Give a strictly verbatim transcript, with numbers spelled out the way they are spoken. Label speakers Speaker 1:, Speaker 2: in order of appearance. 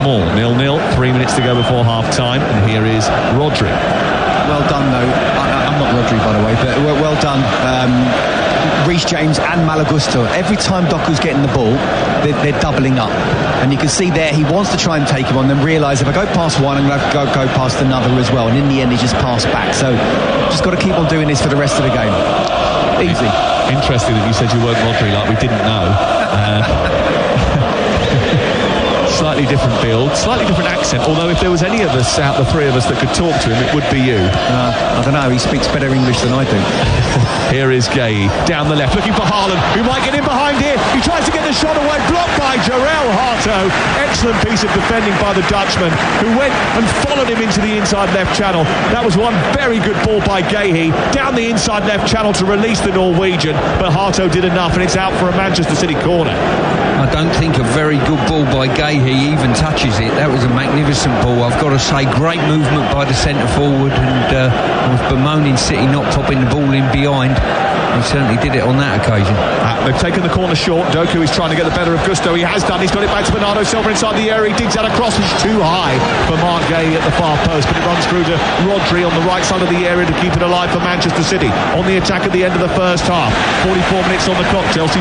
Speaker 1: More nil nil, three minutes to go before half time, and here is Rodri.
Speaker 2: Well done, though. I, I'm not Rodri, by the way, but well, well done. Um, Reece James and Malo Gusto. Every time Doku's getting the ball, they're, they're doubling up, and you can see there he wants to try and take him on, then realise if I go past one, I'm going to go go past another as well, and in the end, he just passed back. So, just got to keep on doing this for the rest of the game. Easy.
Speaker 1: Interesting that you said you weren't Rodri, like we didn't know. Uh, Slightly different build, slightly different accent, although if there was any of us out, the three of us, that could talk to him, it would be you.
Speaker 2: Uh, I don't know, he speaks better English than I do.
Speaker 1: Here is Gay down the left, looking for Haaland, who might get in behind here. He tries to get the shot away, blocked by Jarell Harto. Excellent piece of defending by the Dutchman, who went and followed him into the inside left channel. That was one very good ball by Gay down the inside left channel to release the Norwegian, but Harto did enough, and it's out for a Manchester City corner.
Speaker 3: I don't think a very good ball by Gay even touches it. That was a magnificent ball, I've got to say. Great movement by the centre forward, and uh, I was bemoaning City not popping the ball in behind. He certainly did it on that occasion.
Speaker 1: Uh, they've taken the corner short. Doku is trying to get the better of Gusto. He has done. He's got it back to Bernardo Silva inside the area. He digs out a cross, which is too high for Mark Gay at the far post, but it runs through to Rodri on the right side of the area to keep it alive for Manchester City on the attack at the end of the first half. forty-four minutes on the clock. Chelsea